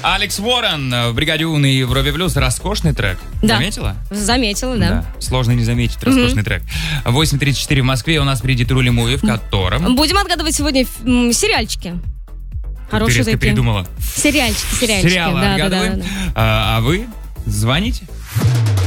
Алекс Уоррен в «Бригаде У» и в Европе Плюс. Роскошный трек. Да. Заметила? Заметила, да. Сложно не заметить роскошный трек. 8:34 в Москве. У нас впереди Трули Муви, в котором... Будем отгадывать сегодня сериальчики. Хорошие ты резко такие. передумала. Сериальчики. Сериалы Да. отгадываем. А вы звоните.